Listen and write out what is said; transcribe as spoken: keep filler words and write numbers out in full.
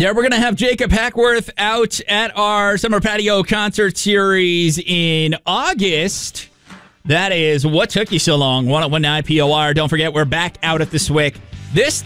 Yeah, we're going to have Jacob Hackworth out at our Summer Patio Concert Series in August. That is What Took You So Long, one oh one nine P O R. Don't forget, we're back out at the Swick this